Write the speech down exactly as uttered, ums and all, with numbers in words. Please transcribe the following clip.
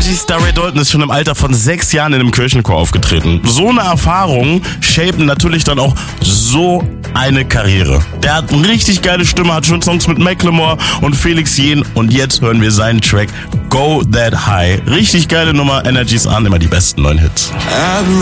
Energy Star Ray Dalton ist schon im Alter von sechs Jahren in einem Kirchenchor aufgetreten. So eine Erfahrung shapen natürlich dann auch so eine Karriere. Der hat eine richtig geile Stimme, hat schon Songs mit Macklemore und Felix Jähn und jetzt hören wir seinen Track Go That High. Richtig geile Nummer, Energy's an, immer die besten neuen Hits.